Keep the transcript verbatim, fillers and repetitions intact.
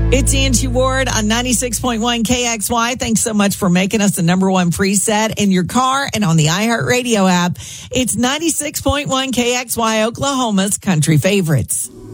It's Angie Ward on ninety-six point one K X Y. Thanks so much for making us the number one preset in your car and on the iHeartRadio app. It's ninety-six point one K X Y, Oklahoma's country favorites.